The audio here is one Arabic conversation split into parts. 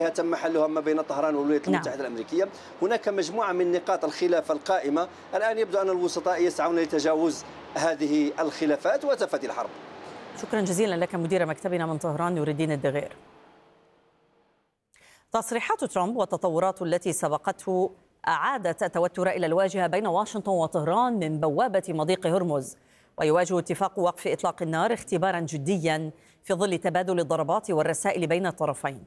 تم حلها ما بين طهران والولايات المتحدة الأمريكية. هناك مجموعة من نقاط الخلاف القائمة، الآن يبدو أن الوسطاء يسعون لتجاوز هذه الخلافات وتفادي الحرب. شكرا جزيلا لك مدير مكتبنا من طهران نور الدين الدغير. تصريحات ترامب والتطورات التي سبقته أعادت التوتر إلى الواجهة بين واشنطن وطهران من بوابة مضيق هرمز، ويواجه اتفاق وقف إطلاق النار اختبارا جديا في ظل تبادل الضربات والرسائل بين الطرفين.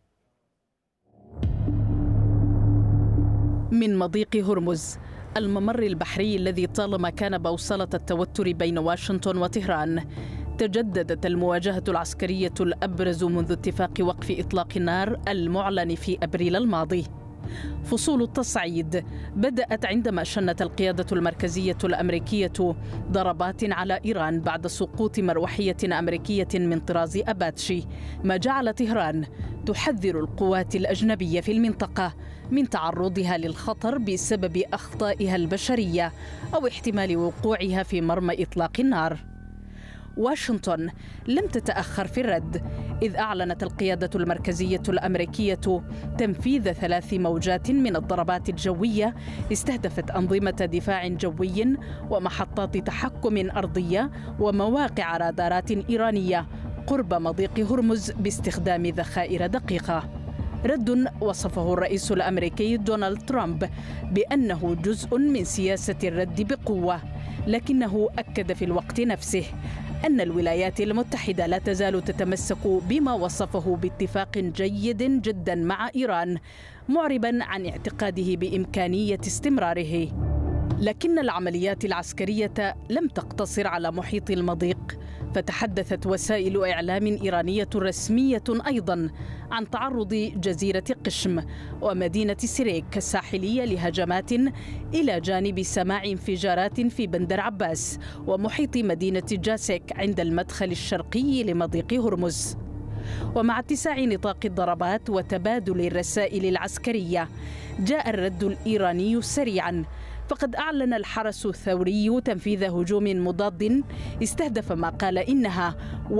من مضيق هرمز، الممر البحري الذي طالما كان بوصلة التوتر بين واشنطن وطهران، تجددت المواجهة العسكرية الأبرز منذ اتفاق وقف إطلاق النار المعلن في أبريل الماضي. فصول التصعيد بدأت عندما شنت القيادة المركزية الأمريكية ضربات على إيران بعد سقوط مروحية أمريكية من طراز أباتشي، ما جعل طهران تحذر القوات الأجنبية في المنطقة من تعرضها للخطر بسبب أخطائها البشرية أو احتمال وقوعها في مرمى إطلاق النار. واشنطن لم تتأخر في الرد، إذ أعلنت القيادة المركزية الأمريكية تنفيذ 3 موجات من الضربات الجوية استهدفت أنظمة دفاع جوي ومحطات تحكم أرضية ومواقع رادارات إيرانية قرب مضيق هرمز باستخدام ذخائر دقيقة. رد وصفه الرئيس الأمريكي دونالد ترامب بأنه جزء من سياسة الرد بقوة، لكنه أكد في الوقت نفسه أن الولايات المتحدة لا تزال تتمسك بما وصفه باتفاق جيد جدا مع إيران، معربا عن اعتقاده بإمكانية استمراره. لكن العمليات العسكرية لم تقتصر على محيط المضيق، فتحدثت وسائل إعلام إيرانية رسمية أيضا عن تعرض جزيرة قشم ومدينة سريك الساحلية لهجمات، إلى جانب سماع انفجارات في بندر عباس ومحيط مدينة جاسك عند المدخل الشرقي لمضيق هرمز. ومع اتساع نطاق الضربات وتبادل الرسائل العسكرية، جاء الرد الإيراني سريعا، فقد أعلن الحرس الثوري تنفيذ هجوم مضاد استهدف ما قال إنها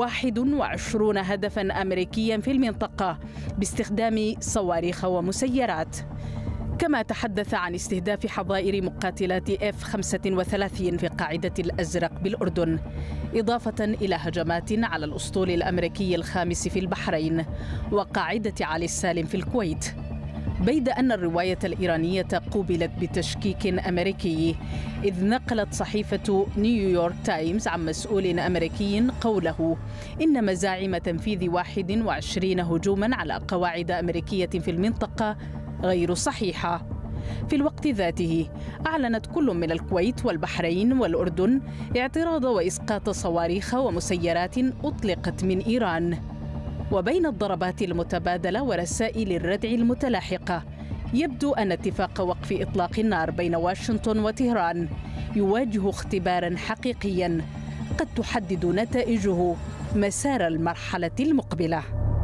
21 هدفا أمريكيا في المنطقة باستخدام صواريخ ومسيرات. كما تحدث عن استهداف حظائر مقاتلات F-35 في قاعدة الأزرق بالأردن، إضافة إلى هجمات على الأسطول الأمريكي الخامس في البحرين وقاعدة علي السالم في الكويت. بيد أن الرواية الإيرانية قوبلت بتشكيك أمريكي، إذ نقلت صحيفة نيويورك تايمز عن مسؤول أمريكي قوله إن مزاعم تنفيذ 21 هجوما على قواعد أمريكية في المنطقة غير صحيحة. في الوقت ذاته أعلنت كل من الكويت والبحرين والأردن اعتراض وإسقاط صواريخ ومسيرات أطلقت من إيران. وبين الضربات المتبادلة ورسائل الردع المتلاحقة، يبدو أن اتفاق وقف إطلاق النار بين واشنطن وطهران يواجه اختبارا حقيقيا قد تحدد نتائجه مسار المرحلة المقبلة.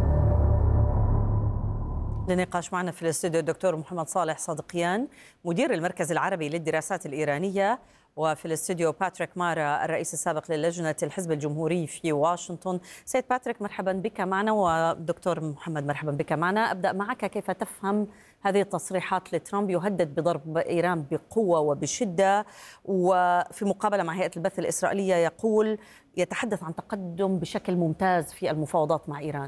للنقاش معنا في الاستوديو الدكتور محمد صالح صادقيان، مدير المركز العربي للدراسات الإيرانية، وفي الاستوديو باتريك مارا الرئيس السابق للجنة الحزب الجمهوري في واشنطن. سيد باتريك مرحبا بك معنا، ودكتور محمد مرحبا بك معنا. أبدأ معك، كيف تفهم هذه التصريحات لترامب يهدد بضرب إيران بقوة وبشدة، وفي مقابلة مع هيئة البث الإسرائيلية يقول يتحدث عن تقدم بشكل ممتاز في المفاوضات مع إيران؟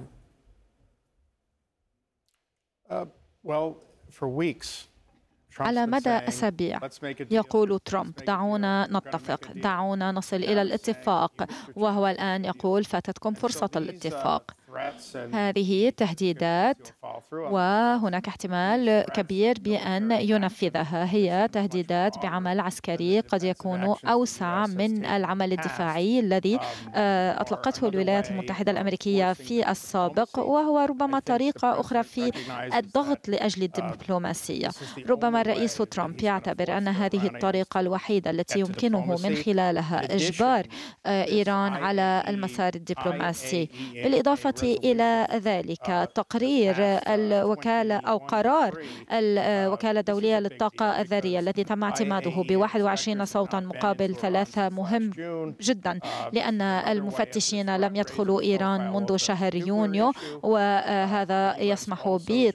على مدى أسابيع يقول ترامب دعونا نتفق، دعونا نصل إلى الاتفاق، وهو الآن يقول فاتتكم فرصة الاتفاق. هذه تهديدات وهناك احتمال كبير بأن ينفذها. هي تهديدات بعمل عسكري قد يكون أوسع من العمل الدفاعي الذي أطلقته الولايات المتحدة الأمريكية في السابق، وهو ربما طريقة أخرى في الضغط لأجل الدبلوماسية. ربما الرئيس ترامب يعتبر أن هذه الطريقة الوحيدة التي يمكنه من خلالها إجبار إيران على المسار الدبلوماسي. بالإضافة إلى ذلك تقرير الوكالة أو قرار الوكالة الدولية للطاقة الذرية الذي تم اعتماده ب21 صوتا مقابل 3 مهم جدا، لأن المفتشين لم يدخلوا إيران منذ شهر يونيو، وهذا يسمح